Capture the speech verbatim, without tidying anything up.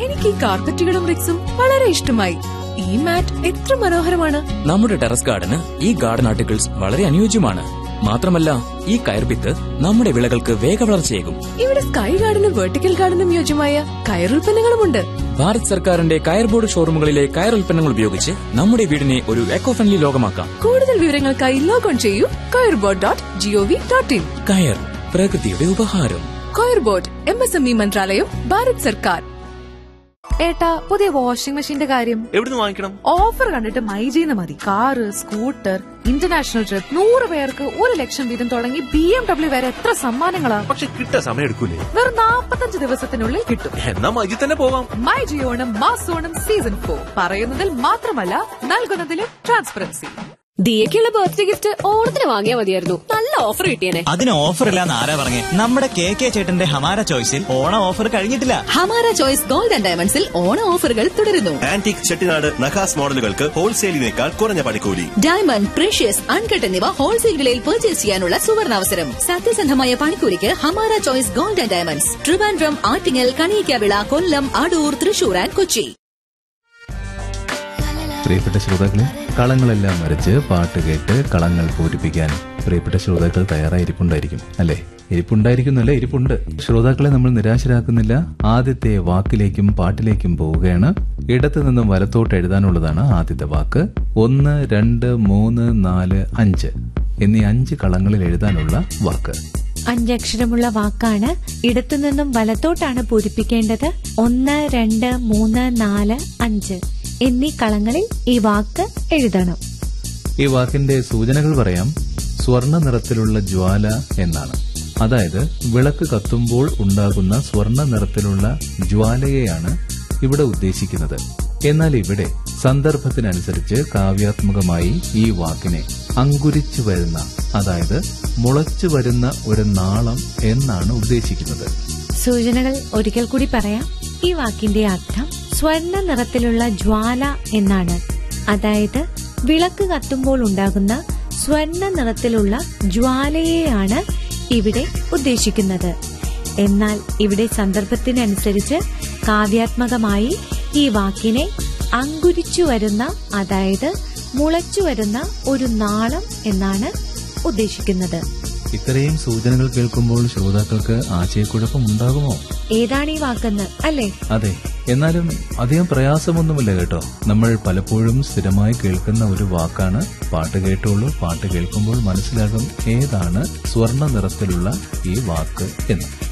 എനിക്ക് ഈ കാർപ്പറ്റുകളും റിക്സും വളരെ ഇഷ്ടമായി. ഈ മാറ്റ് എത്ര മനോഹരമാണ്. നമ്മുടെ ടെറസ് ഗാർഡന് ഈ ഗാർഡൻ ആർട്ടിക്കിൾസ് വളരെ അനുയോജ്യമാണ്. മാത്രമല്ല, ഈ കയർപിത്ത് നമ്മുടെ വിളകൾക്ക് വേഗവളർച്ചയേകും. ഇവിടെ സ്കൈ ഗാർഡനും വെർട്ടിക്കൽ ഗാർഡനും യോജ്യമായ കയറുൽപ്പന്നങ്ങളുമുണ്ട്. ഭാരത് സർക്കാരിന്റെ കയർ ബോർഡ് ഷോറൂമുകളിലെ കയർ ഉൽപ്പന്നങ്ങൾ ഉപയോഗിച്ച് നമ്മുടെ വീടിനെ ഒരു എക്കോ ഫ്രണ്ട്ലി ലോകമാക്കാം. കൂടുതൽ വിവരങ്ങൾക്കായി ലോഗോൺ ചെയ്യൂ കയർ board dot G O V dot in. കയർ, പ്രകൃതിയുടെ ഉപഹാരം. കയർ board, M S M E മന്ത്രാലയം, ഭാരത് സർക്കാർ. ഏട്ടാ, പുതിയ വാഷിംഗ് മെഷീന്റെ കാര്യം എവിടുന്ന് വാങ്ങിക്കണം? ഓഫർ കണ്ടിട്ട് മൈജിന്ന് മതി. കാറ്, സ്കൂട്ടർ, ഇന്റർനാഷണൽ ട്രിപ്പ്, നൂറ് പേർക്ക് ഒരു ലക്ഷം വീതം തുടങ്ങി ബി എം ഡബ്ല്യു വരെ എത്ര സമ്മാനങ്ങളാ. പക്ഷെ കിട്ടാൻ സമയം എടുക്കൂലേ? വെറും നാപ്പത്തഞ്ച് ദിവസത്തിനുള്ളിൽ കിട്ടും. എന്നാ മൈജി തന്നെ പോവാം. മൈജി ഓണം മാസോണം സീസൺ ഫോർ പറയുന്നതിൽ മാത്രമല്ല നൽകുന്നതിലും ട്രാൻസ്പെറൻസി. ദിയക്കുള്ള ബർത്ത്ഡേ ഗിഫ്റ്റ് ഓണത്തിന് വാങ്ങിയാൽ മതിയായിരുന്നു. നല്ല ഓഫർ കിട്ടിയേനെ. അതിന് ഓഫർ ഇല്ലാന്ന് ആരാ പറഞ്ഞേ? നമ്മുടെ കെ കെ ചേട്ടന്റെ ഹമാര ചോയ്സിൽ ഓണ ഓഫർ കഴിഞ്ഞിട്ടില്ല. ഹമാര ചോയ്സ് ഗോൾഡ് ആൻഡ് ഡയമണ്ട്സിൽ ഓണ ഓഫറുകൾ തുടരുന്നു. ആന്റിക് ചെട്ടിനാട് നഖാസ് മോഡലുകൾക്ക് ഹോൾസെയിലിനേക്കാൾ കുറഞ്ഞ പണിക്കൂലി. ഡയമണ്ട്, പ്രഷ്യസ്, അൺകട്ട് എന്നിവ ഹോൾസെയിൽ വിലയിൽ പർച്ചേസ് ചെയ്യാനുള്ള സുവർണാവസരം. സത്യസന്ധമായ പണിക്കൂലിക്ക് Hamara choice gold and diamonds, Trivandrum, Attingal, Kaliyakkavilai, Kollam, Adoor, Thrissur and Kochi. പ്രിയപ്പെട്ട ശ്രോതാക്കളെ, കളങ്ങളെല്ലാം വരച്ച് പാട്ട് കേട്ട് കളങ്ങൾ പൂരിപ്പിക്കാൻ പ്രിയപ്പെട്ട ശ്രോതാക്കൾ തയ്യാറായിരിപ്പുണ്ടായിരിക്കും അല്ലേ? ഇരിപ്പുണ്ടായിരിക്കുന്നല്ലേ? ഇരിപ്പുണ്ട്. ശ്രോതാക്കളെ നമ്മൾ നിരാശരാക്കുന്നില്ല. ആദ്യത്തെ വാക്കിലേക്കും പാട്ടിലേക്കും പോവുകയാണ്. ഇടത്തു നിന്നും വലത്തോട്ട് എഴുതാനുള്ളതാണ് ആദ്യത്തെ വാക്ക്. ഒന്ന്, രണ്ട്, മൂന്ന്, നാല്, അഞ്ച് എന്നീ അഞ്ച് കളങ്ങളിൽ എഴുതാനുള്ള വാക്ക്. അഞ്ചക്ഷരമുള്ള വാക്കാണ്. ഇടത്തുനിന്നും വലത്തോട്ടാണ് പൂരിപ്പിക്കേണ്ടത്. ഒന്ന്, രണ്ട്, മൂന്ന്, നാല്, അഞ്ച് എന്നീ കളങ്ങളിൽ ഈ വാക്ക് എഴുതണം. ഈ വാക്കിന്റെ സൂചനകൾ പറയാം. സ്വർണ്ണ നിറത്തിലുള്ള ജ്വാല എന്നാണ്. അതായത് വിളക്ക് കത്തുമ്പോൾ ഉണ്ടാകുന്ന സ്വർണ്ണ നിറത്തിലുള്ള ജ്വാലയെയാണ് ഇവിടെ ഉദ്ദേശിക്കുന്നത്. എന്നാൽ ഇവിടെ സന്ദർഭത്തിനനുസരിച്ച് കാവ്യാത്മകമായി ഈ വാക്കിനെ അങ്കുരിച്ചു വരുന്ന, അതായത് മുളച്ചു വരുന്ന ഒരു നാളം എന്നാണ് ഉദ്ദേശിക്കുന്നത്. സൂചനകൾ ഒരിക്കൽ കൂടി പറയാം. ഈ വാക്കിന്റെ അർത്ഥം സ്വർണ്ണ നിറത്തിലുള്ള ജ്വാല എന്നാണ്. അതായത് വിളക്ക് കത്തുമ്പോൾ ഉണ്ടാകുന്ന സ്വർണ്ണ നിറത്തിലുള്ള ജ്വാലയെയാണ് ഇവിടെ ഉദ്ദേശിക്കുന്നത്. എന്നാൽ ഇവിടെ സന്ദർഭത്തിനനുസരിച്ച് കാവ്യാത്മകമായി ഈ വാക്കിനെ അങ്കുരിച്ചു വരുന്ന, അതായത് മുളച്ചു വരുന്ന ഒരു നാളം എന്നാണ് ഉദ്ദേശിക്കുന്നത്. ഇത്രയും സൂചനകൾ കേൾക്കുമ്പോൾ ശ്രോതാക്കൾക്ക് ആശയക്കുഴപ്പം ഉണ്ടാകുമോ? ഏതാണ് ഈ വാക്കെന്ന് അല്ലേ? അതെ. എന്നാലും അധികം പ്രയാസമൊന്നുമില്ല കേട്ടോ. നമ്മൾ പലപ്പോഴും സ്ഥിരമായി കേൾക്കുന്ന ഒരു വാക്കാണ്. പാട്ട് കേട്ടോളൂ. പാട്ട് കേൾക്കുമ്പോൾ മനസ്സിലാകും ഏതാണ് സ്വർണ്ണ നിറത്തിലുള്ള ഈ വാക്ക് എന്ന്.